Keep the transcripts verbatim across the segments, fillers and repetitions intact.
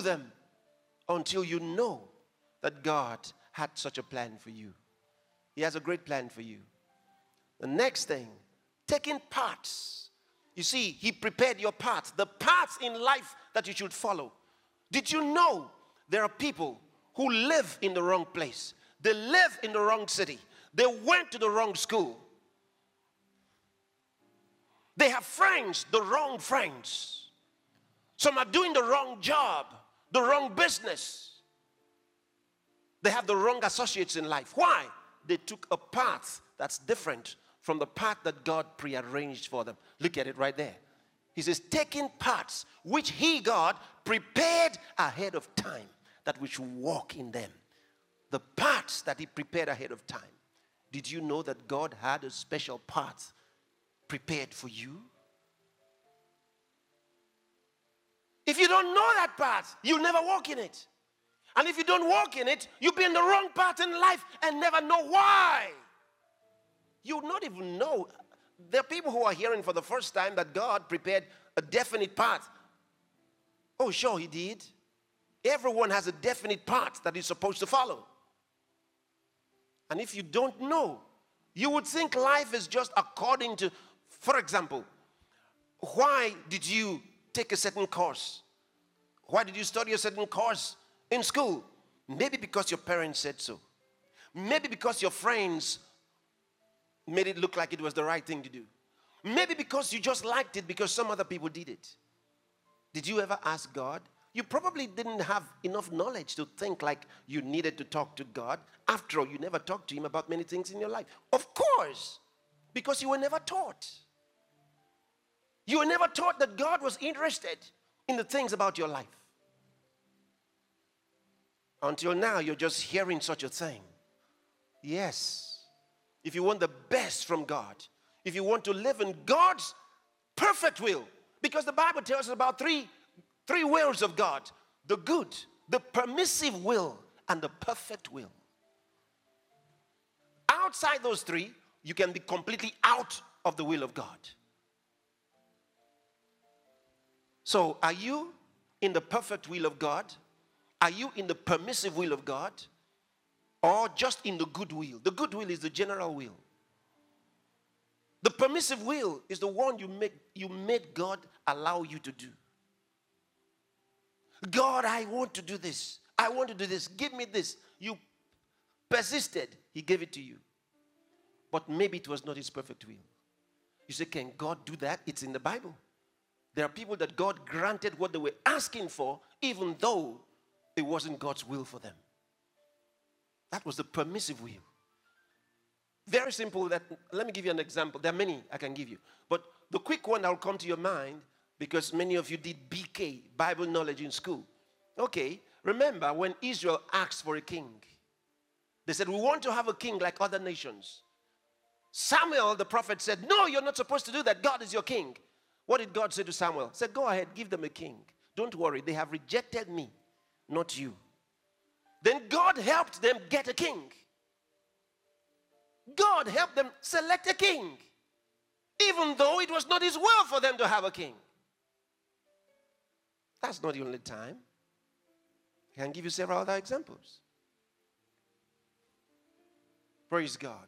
them until you know that God had such a plan for you. He has a great plan for you. The next thing, taking parts. You see, he prepared your paths, the paths in life that you should follow. Did you know there are people who live in the wrong place? They live in the wrong city. They went to the wrong school. They have friends, the wrong friends. Some are doing the wrong job, the wrong business. They have the wrong associates in life. Why? They took a path that's different from the path that God prearranged for them. Look at it right there. He says, taking paths which he, God, prepared ahead of time, that we should walk in them. The paths that he prepared ahead of time. Did you know that God had a special path prepared for you? If you don't know that path, you'll never walk in it. And if you don't walk in it, you'll be in the wrong path in life and never know why. You'll not even know. There are people who are hearing for the first time that God prepared a definite path. Oh, sure, he did. Everyone has a definite path that he's supposed to follow. And if you don't know, you would think life is just according to, for example, why did you take a certain course? Why did you study a certain course in school? Maybe because your parents said so. Maybe because your friends made it look like it was the right thing to do. Maybe because you just liked it because some other people did it. Did you ever ask God? You probably didn't have enough knowledge to think like you needed to talk to God. After all, you never talked to him about many things in your life. Of course, because you were never taught. You were never taught that God was interested in the things about your life. Until now, you're just hearing such a thing. Yes. If you want the best from God, if you want to live in God's perfect will, because the Bible tells us about three, three wills of God: the good, the permissive will, and the perfect will. Outside those three, you can be completely out of the will of God. So, are you in the perfect will of God? Are you in the permissive will of God? Or just in the good will? The good will is the general will. The permissive will is the one you make, you made God allow you to do. God, I want to do this. I want to do this. Give me this. You persisted. He gave it to you. But maybe it was not his perfect will. You say, can God do that? It's in the Bible. There are people that God granted what they were asking for, even though it wasn't God's will for them. That was the permissive will. Very simple. That, let me give you an example. There are many I can give you. But the quick one that will come to your mind, because many of you did B K, Bible knowledge in school. Okay, remember when Israel asked for a king. They said, we want to have a king like other nations. Samuel, the prophet, said, no, you're not supposed to do that. God is your king. What did God say to Samuel? He said, go ahead, give them a king. Don't worry, they have rejected me, not you. Then God helped them get a king. God helped them select a king, even though it was not his will for them to have a king. That's not the only time. I can give you several other examples. Praise God.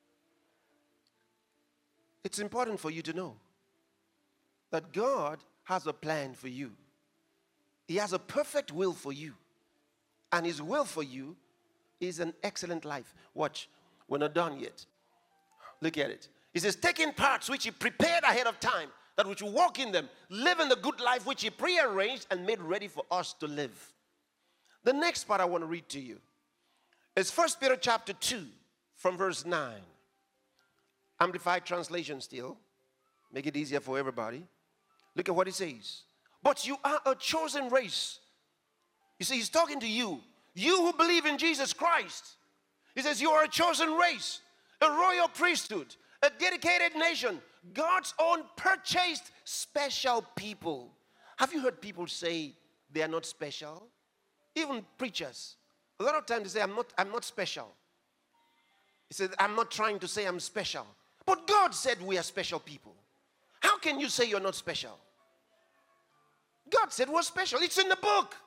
It's important for you to know that God has a plan for you. He has a perfect will for you. And his will for you is an excellent life. Watch, we're not done yet. Look at it. He says, taking parts which he prepared ahead of time, that we should walk in them, live in the good life which he prearranged and made ready for us to live. The next part I want to read to you is First Peter chapter two, from verse nine. Amplified translation still. Make it easier for everybody. Look at what it says. But you are a chosen race. You see, he's talking to you. You who believe in Jesus Christ. He says you are a chosen race, a royal priesthood, a dedicated nation, God's own purchased special people. Have you heard people say they are not special? Even preachers. A lot of times they say, I'm not, I'm not special. He said, I'm not trying to say I'm special. But God said we are special people. How can you say you're not special? God said we're special. It's in the book.